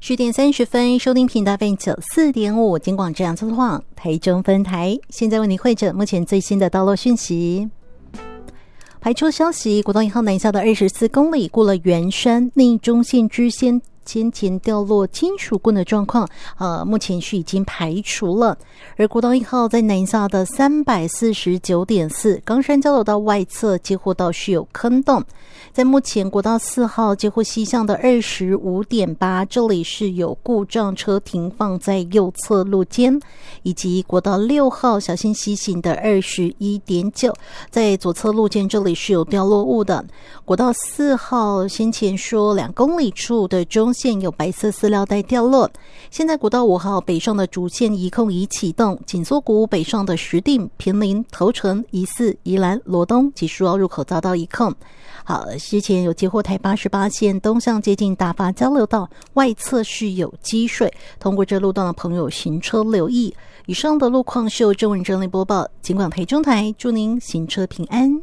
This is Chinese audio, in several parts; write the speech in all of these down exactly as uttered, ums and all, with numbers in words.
十点三十分，收听频道 F M 九四点五，金广这样策晃台中分台，现在为您汇整目前最新的道路讯息。排出消息，国道一号南下的二十四公里过了圆山内中线支线先前掉落金属棍的状况，呃，目前是已经排除了。而国道一号在南下的三百四十九点四冈山交流道外侧接货道是有坑洞，在目前国道四号接货西向的二十五点八，这里是有故障车停放在右侧路肩，以及国道六号小心西行的二十一点九，在左侧路肩这里是有掉落物的。国道四号先前说两公里处的中线有白色饲料袋掉落，现在国道五号北上的主线移控已启动，紧缩谷北上的石碇、坪林、头城、宜四、宜兰、罗东及苏澳入口遭到移控。好，之前有接获台八十八线东向接近大发交流道外侧是有积水，通过这路段的朋友行车留意。以上的路况是由郑文整理播报，尽管台中台祝您行车平安。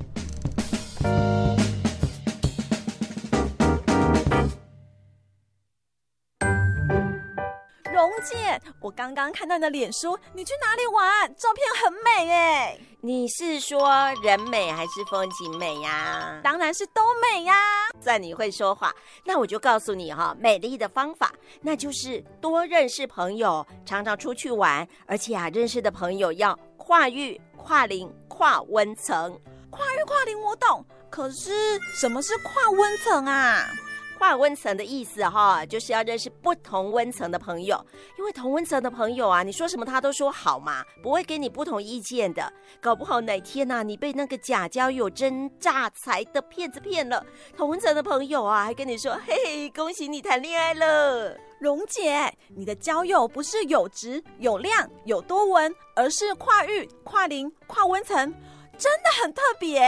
蓉姐，我刚刚看到你的脸书，你去哪里玩？照片很美耶。 你是说人美还是风景美呀？ 当然是都美呀。 算你会说话，那我就告诉你哈，美丽的方法，那就是多认识朋友，常常出去玩，而且啊，认识的朋友要跨域、跨龄、跨温层。 跨域跨龄我懂，可是什么是跨温层啊？ 跨温层的意思哈，就是要认识不同温层的朋友，因为同温层的朋友啊，你说什么他都说好嘛，不会给你不同意见的。搞不好哪天啊，你被那个假交友真诈财的骗子骗了，同温层的朋友啊，还跟你说，嘿嘿，恭喜你谈恋爱了。 蓉姐，你的交友不是有质、有量、有多温，而是跨域、跨龄、跨温层，真的很特别。